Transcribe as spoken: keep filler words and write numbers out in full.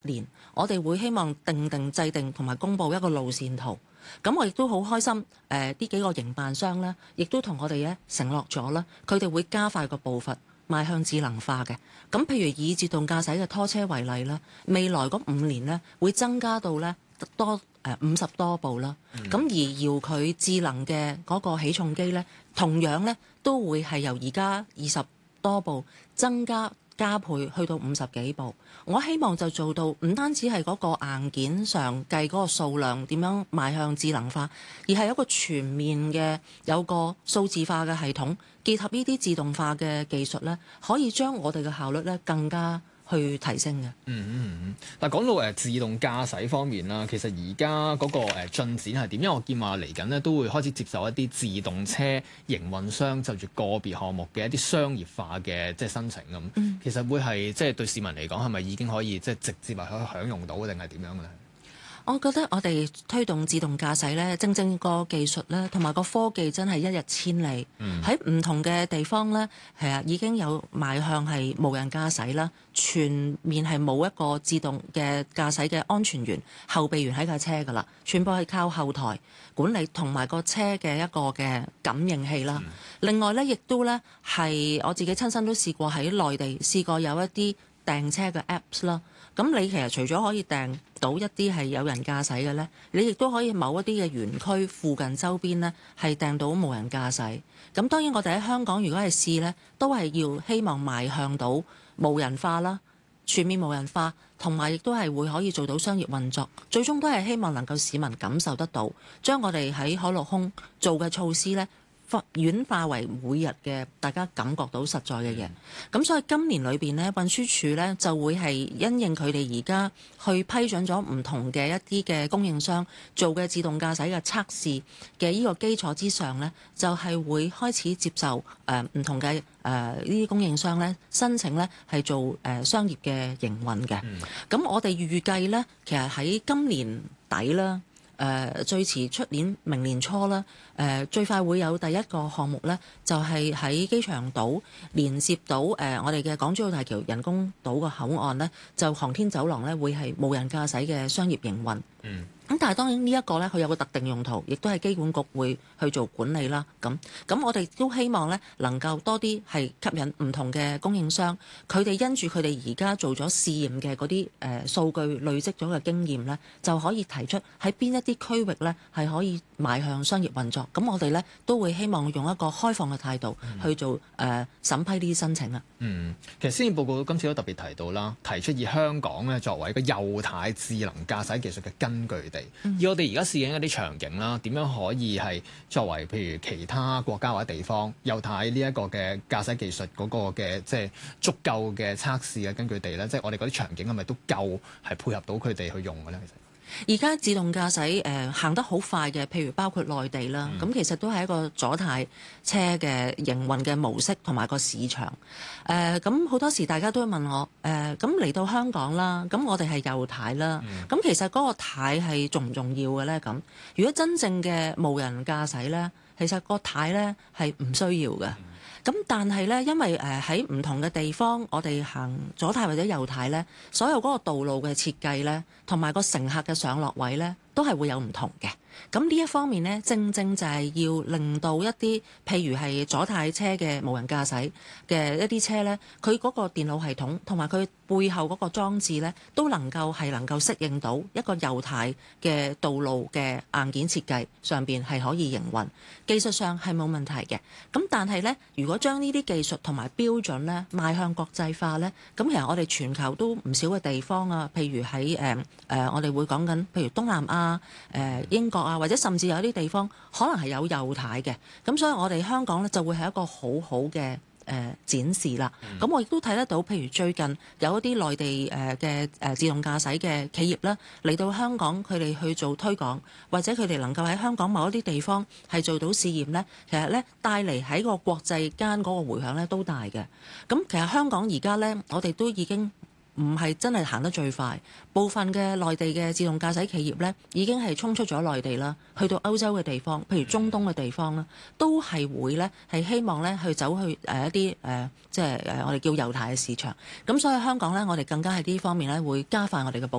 年，我哋會希望定定制定同埋公佈一個路線圖。咁我亦都好開心，誒、呃、呢幾個營辦商呢，亦都同我哋咧承諾咗啦，佢哋會加快個步伐，邁向智能化嘅。咁譬如以自動駕駛嘅拖車為例啦，未來嗰五年呢，會增加到咧多誒五十多部啦。咁、嗯、而遙距智能嘅嗰個起重機呢，同樣呢都會係由而家二十多部增加加倍去到五十幾部。我希望就做到唔單止係嗰個硬件上計嗰個數量點樣邁向智能化，而係一個全面嘅有個數字化嘅系統，結合呢啲自動化嘅技術呢，可以將我哋嘅效率呢更加去提升嘅。 嗯嗯嗯。嗱，講到誒自動駕駛方面啦，其實而家嗰個誒進展係點？因為我見話嚟緊呢都會開始接受一啲自動車營運商就住個別項目嘅一啲商業化嘅即係申請咁。嗯、其實會係即係對市民嚟講係咪已經可以即係直接係可以享用到，定係點樣嘅咧？ 我覺得我哋推動自動駕駛咧，正正個技術咧，同埋個科技真係一日千里。喺唔、嗯、同嘅地方咧，係啊已經有邁向係無人駕駛啦，全面係冇一個自動嘅駕駛嘅安全員、後備員喺架車噶啦，全部係靠後台管理同埋個車嘅一個嘅感應器啦。嗯、另外咧，亦都咧係我自己親身都試過喺內地試過有一啲訂車嘅 Apps 啦。咁你其實除咗可以訂到一啲係有人駕駛嘅呢，你亦都可以某一啲嘅園區附近周邊呢係訂到無人駕駛。咁當然我哋喺香港如果係試呢，都係要希望邁向到無人化啦，全面無人化，同埋亦都係會可以做到商業運作。最終都係希望能夠市民感受得到，將我哋喺海陸空做嘅措施呢，軟化為每日嘅大家感覺到實在嘅嘢，咁所以今年裏邊呢，運輸署呢就會係因應佢哋而家去批准咗唔同嘅一啲嘅供應商做嘅自動駕駛嘅測試嘅呢個基礎之上呢，就係、是、會開始接受誒唔、呃、同嘅誒呢啲供應商呢申請呢係做誒、呃、商業嘅營運嘅。咁、嗯、我哋預計呢，其實喺今年底啦。誒、呃、最遲出年明年初啦，誒、呃、最快會有第一個項目呢，就係喺機場島連接到誒、呃、我哋嘅港珠澳大橋人工島個口岸呢，就航天走廊呢會係無人駕駛嘅商業營運。嗯。咁但係當然呢一個呢，佢有個特定用途，亦都係機管局會去做管理啦。咁咁我哋都希望呢，能夠多啲係吸引唔同嘅供應商，佢哋因住佢哋而家做咗試驗嘅嗰啲誒數據累積咗嘅經驗呢，就可以提出喺邊一啲區域呢係可以邁向商業運作。咁我哋呢，都會希望用一個開放嘅態度去做誒、呃、審批呢啲申請啊。 嗯，其實施政報告今次都特別提到啦，提出以香港呢作為一個右軚智能駕駛技術嘅根據地。嗯、而我哋而家試緊一啲場景啦，點樣可以係作為譬如其他國家或者地方右軚呢一個嘅駕駛技術嗰個嘅即係足夠嘅測試嘅根據地咧？即係我哋嗰啲場景係咪都夠係配合到佢哋去用嘅咧？其實而家自動駕駛誒、呃、行得好快嘅，譬如包括內地啦，咁、嗯、其實都係一個左軚車嘅營運嘅模式同埋個市場。誒咁好多時大家都會問我誒，咁、呃、嚟到香港啦，咁我哋係右軚啦，咁、嗯、其實嗰個軚係重唔重要嘅咧？咁如果真正嘅無人駕駛咧，其實個軚咧係唔需要嘅。嗯咁但係咧，因為誒喺唔同嘅地方，我哋行左軚或者右軚咧，所有嗰個道路嘅設計咧，同埋個乘客嘅上落位咧，都係會有唔同嘅。咁呢一方面呢，正正就係要令到一啲譬如係左軚車嘅無人駕駛嘅一啲車呢，佢嗰個電腦系統同埋佢背後嗰個裝置呢，都能夠係能夠適應到一個右軚嘅道路嘅硬件設計上邊係可以營運，技術上係冇問題嘅。咁但係呢，如果將呢啲技術同埋標準呢邁向國際化呢，咁其實我哋全球都唔少嘅地方啊，譬如喺誒誒，我哋會講緊譬如東南亞、誒、呃、英國啊，或者甚至有啲地方可能係有右軚嘅，咁所以我哋香港呢就會係一個好好嘅誒展示啦。咁、嗯、我亦都睇得到，譬如最近有一啲內地誒嘅誒自動駕駛嘅企業啦，嚟到香港佢哋去做推廣，或者佢哋能夠喺香港某一啲地方係做到試驗呢，其實呢帶嚟喺個國際間嗰個迴響呢都大嘅。咁其實香港而家呢，我哋都已經唔係真係行得最快，部分嘅內地嘅自動駕駛企業呢，已經係衝出咗內地啦，去到歐洲嘅地方，譬如中東嘅地方啦，都係會呢，係希望呢去走去誒一啲誒、呃、即係誒我哋叫猶太嘅市場。咁所以香港呢，我哋更加喺呢方面呢，會加快我哋嘅步